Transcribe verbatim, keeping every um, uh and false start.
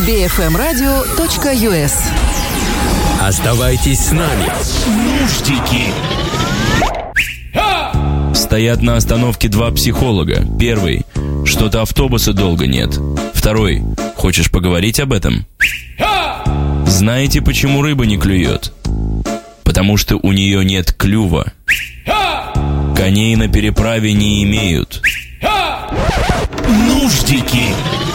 би эф эм радио точка ю эс. Оставайтесь с нами. Нуждики. Стоят на остановке два психолога. Первый: что-то автобуса долго нет. Второй: хочешь поговорить об этом? Знаете, почему рыба не клюет? Потому что у нее нет клюва. Коней на переправе не имеют. Нуждики.